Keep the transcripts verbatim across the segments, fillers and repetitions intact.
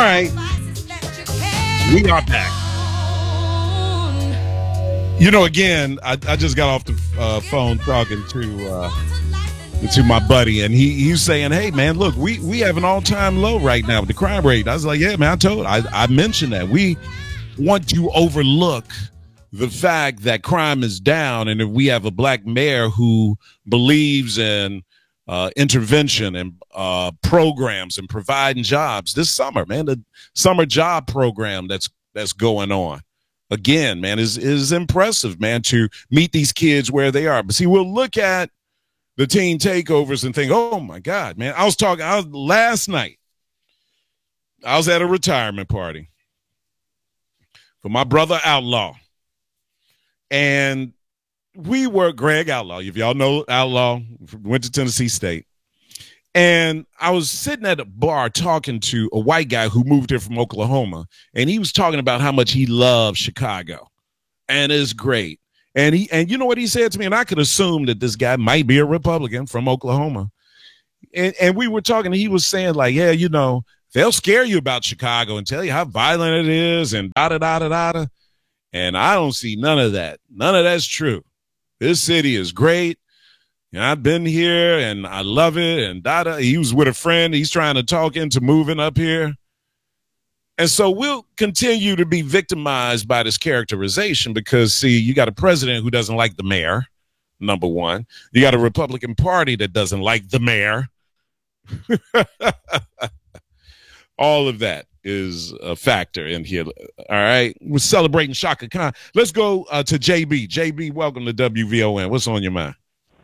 right. We are back. You know, again, I, I just got off the uh, phone talking to uh, to my buddy, and he he was saying, "Hey, man, look, we, we have an all time low right now with the crime rate." I was like, "Yeah, man, I told, I, I mentioned that we want to overlook the fact that crime is down, and if we have a black mayor who believes in uh, intervention and uh, programs and providing jobs this summer, man, the summer job program that's that's going on." Again, man, is is impressive, man, to meet these kids where they are. But see, we'll look at the teen takeovers and think, oh my God, man. I was talking I was last night. I was at a retirement party for my brother Outlaw. And we were Greg Outlaw. If y'all know Outlaw, went to Tennessee State. And I was sitting at a bar talking to a white guy who moved here from Oklahoma, and he was talking about how much he loves Chicago, and it's great. And he, and you know what he said to me, and I could assume that this guy might be a Republican from Oklahoma. And, and we were talking, and he was saying like, yeah, you know, they'll scare you about Chicago and tell you how violent it is and da da da da da. And I don't see none of that. None of that's true. This city is great. And I've been here and I love it. And da da. He was with a friend. He's trying to talk into moving up here. And so we'll continue to be victimized by this characterization because, see, you got a president who doesn't like the mayor, number one. You got a Republican Party that doesn't like the mayor. All of that is a factor in here. All right. We're celebrating Shaka Khan. Let's go uh, to J B. J B, welcome to W V O N. What's on your mind?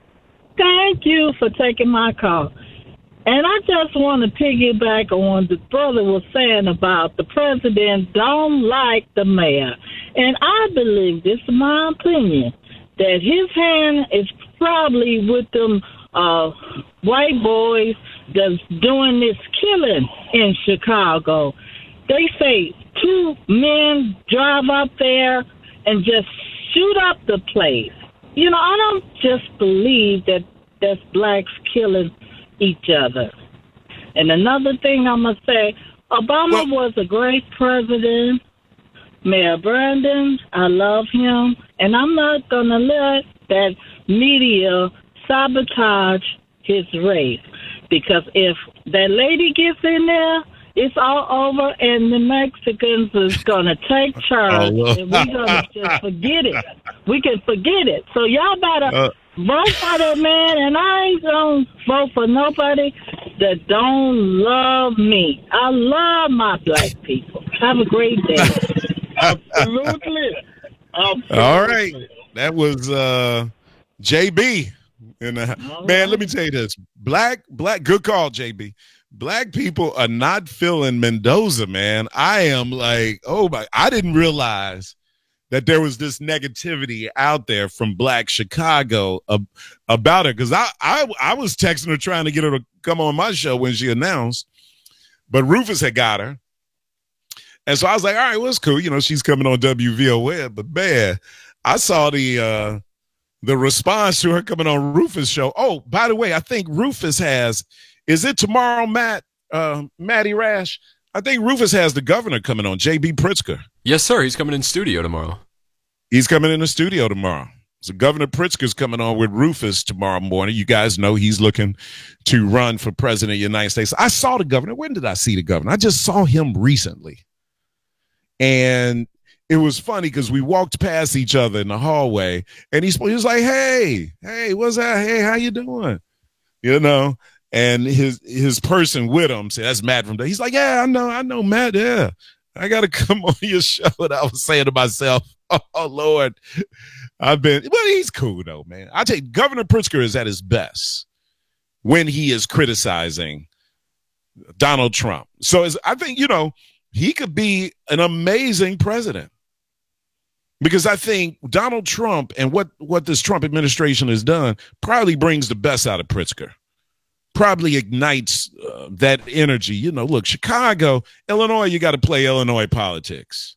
Thank you for taking my call. And I just want to piggyback on what the brother was saying about the president don't like the mayor. And I believe, this is my opinion, that his hand is probably with them uh, white boys that's doing this killing in Chicago. They say two men drive up there and just shoot up the place. You know, I don't just believe that that's blacks killing each other. And another thing I'm going to say, Obama was a great president. Mayor Brandon, I love him. And I'm not going to let that media sabotage his race. Because if that lady gets in there, it's all over, and the Mexicans is going to take charge, oh, and we're going to just forget it. We can forget it. So y'all better uh, vote for that man, and I ain't going to vote for nobody that don't love me. I love my black people. Have a great day. Absolutely. Absolutely. All right. That was uh, J B. And uh, man, right. Let me tell you this. Black, black, good call, J B. Black people are not feeling Mendoza, man. I am like, oh my, I didn't realize that there was this negativity out there from Black Chicago uh, about her. Cause I, I, I was texting her trying to get her to come on my show when she announced, but Rufus had got her. And so I was like, all right, well, it's cool. You know, she's coming on W V O N, but man, I saw the, uh, the response to her coming on Rufus' show. Oh, by the way, I think Rufus has, is it tomorrow, Matt, uh, Matty Rash? I think Rufus has the governor coming on, J B. Pritzker. Yes, sir. He's coming in studio tomorrow. He's coming in the studio tomorrow. So Governor Pritzker's coming on with Rufus tomorrow morning. You guys know he's looking to run for president of the United States. I saw the governor. When did I see the governor? I just saw him recently. And it was funny because we walked past each other in the hallway, and he, he was like, hey, hey, what's that? Hey, how you doing? You know? And his his person with him said, that's Matt from there. He's like, yeah, I know, I know Matt, yeah. I got to come on your show. And I was saying to myself, oh, Lord, I've been, well, he's cool, though, man. I tell you, Governor Pritzker is at his best when he is criticizing Donald Trump. So it's, I think, you know, he could be an amazing president. Because I think Donald Trump and what, what this Trump administration has done probably brings the best out of Pritzker. Probably ignites uh, that energy. You know, look, Chicago, Illinois, you got to play Illinois politics.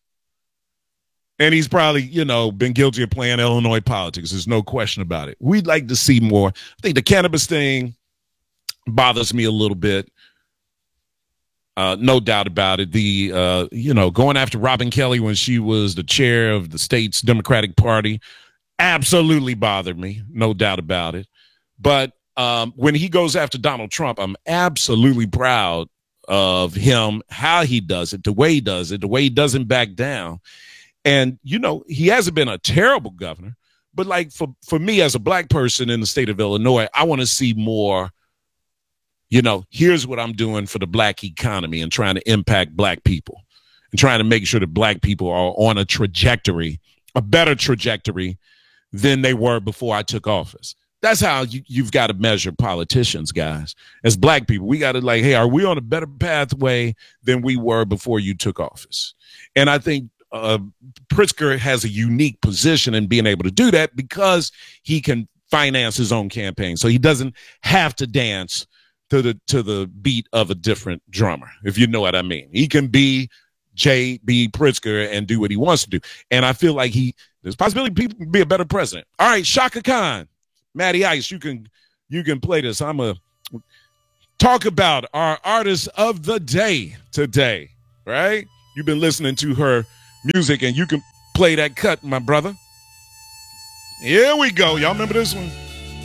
And he's probably, you know, been guilty of playing Illinois politics. There's no question about it. We'd like to see more. I think the cannabis thing bothers me a little bit. Uh, no doubt about it. The, uh, you know, going after Robin Kelly when she was the chair of the state's Democratic Party absolutely bothered me. No doubt about it. But um, when he goes after Donald Trump, I'm absolutely proud of him, how he does it, the way he does it, the way he doesn't back down. And, you know, he hasn't been a terrible governor. But like for, for me as a black person in the state of Illinois, I want to see more. You know, here's what I'm doing for the black economy and trying to impact black people and trying to make sure that black people are on a trajectory, a better trajectory than they were before I took office. That's how you, you've got to measure politicians, guys. As black people, we got to like, hey, are we on a better pathway than we were before you took office? And I think uh, Pritzker has a unique position in being able to do that because he can finance his own campaign. So he doesn't have to dance to the to the beat of a different drummer, if you know what I mean. He can be J B Pritzker and do what he wants to do. And I feel like he there's a possibility people can be a better president. All right, Chaka Khan, Matty Ice, you can you can play this. I'm a talk about our artist of the day today, right? You've been listening to her music and you can play that cut, my brother. Here we go. Y'all remember this one?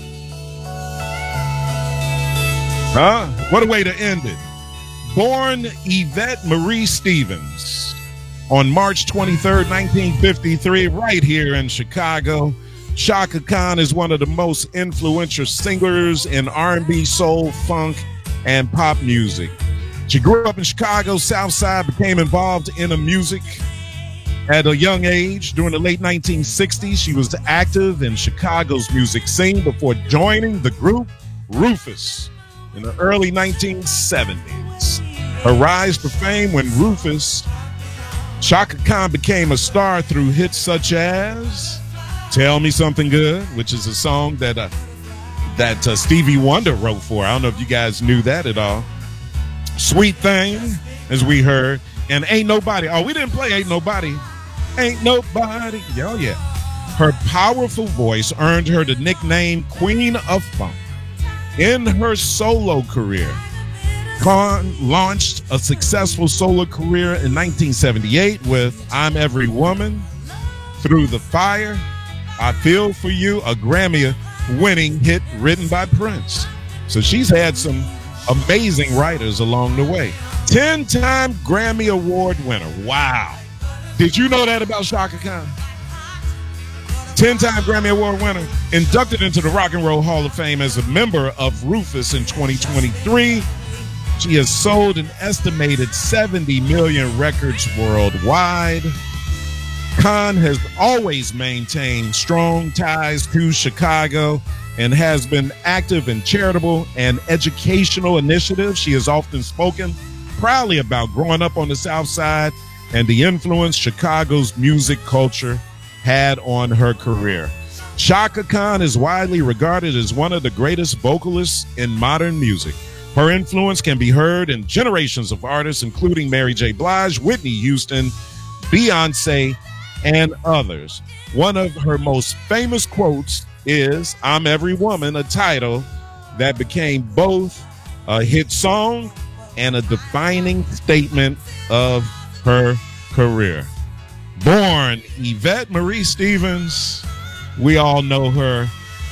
Huh? What a way to end it. Born Yvette Marie Stevens on March twenty-third, nineteen fifty-three, right here in Chicago. Chaka Khan is one of the most influential singers in R and B, soul, funk, and pop music. She grew up in Chicago's South Side, became involved in the music at a young age. During the late nineteen sixties, she was active in Chicago's music scene before joining the group Rufus in the early nineteen seventies. Her rise to fame when Rufus, Chaka Khan became a star through hits such as Tell Me Something Good, which is a song that uh, that uh, Stevie Wonder wrote for. I don't know if you guys knew that at all. Sweet Thing, as we heard, and Ain't Nobody. Oh, we didn't play Ain't Nobody. Ain't Nobody. Oh, yeah. Her powerful voice earned her the nickname Queen of Funk. In her solo career, Khan launched a successful solo career in nineteen seventy-eight with I'm Every Woman, Through the Fire, I Feel For You, a Grammy-winning hit written by Prince. So she's had some amazing writers along the way. ten-time Grammy Award winner. Wow. Did you know that about Chaka Khan? ten-time Grammy Award winner, inducted into the Rock and Roll Hall of Fame as a member of Rufus in twenty twenty-three. She has sold an estimated seventy million records worldwide. Khan has always maintained strong ties to Chicago and has been active in charitable and educational initiatives. She has often spoken proudly about growing up on the South Side and the influence Chicago's music culture had on her career. Chaka Khan is widely regarded as one of the greatest vocalists in modern music. Her influence can be heard in generations of artists, including Mary J. Blige, Whitney Houston, Beyonce, and others. One of her most famous quotes is I'm Every Woman, a title that became both a hit song and a defining statement of her career. Born Yvette Marie Stevens, we all know her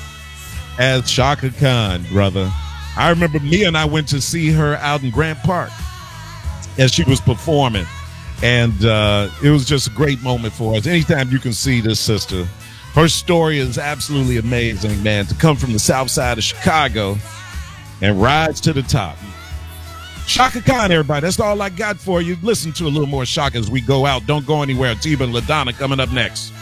as Chaka Khan, brother. I remember Mia and I went to see her out in Grant Park as she was performing, and uh, it was just a great moment for us. Anytime you can see this sister, her story is absolutely amazing, man, to come from the South Side of Chicago and rise to the top. Chaka Khan, everybody. That's all I got for you. Listen to a little more Chaka as we go out. Don't go anywhere. Tiba and LaDonna coming up next.